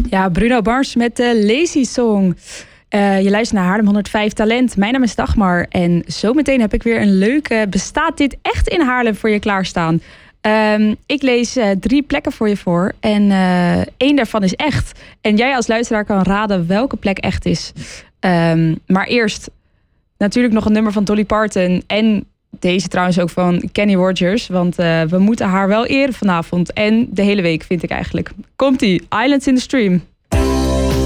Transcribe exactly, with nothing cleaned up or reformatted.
Ja, Bruno Mars met de Lazy Song. Uh, je luistert naar Haarlem honderdvijf Talent. Mijn naam is Dagmar en zometeen heb ik weer een leuke Bestaat dit echt in Haarlem voor je klaarstaan. Um, ik lees uh, drie plekken voor je voor en uh, één daarvan is echt. En jij als luisteraar kan raden welke plek echt is. Um, maar eerst natuurlijk nog een nummer van Dolly Parton en deze trouwens ook van Kenny Rogers. Want uh, we moeten haar wel eren vanavond en de hele week vind ik eigenlijk. Komt-ie, Islands in the Stream.